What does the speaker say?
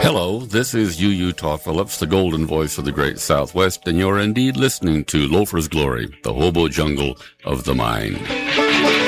Hello, this is Utah Phillips, the golden voice of the great Southwest, and you're indeed listening to Loafer's Glory, the hobo jungle of the mind.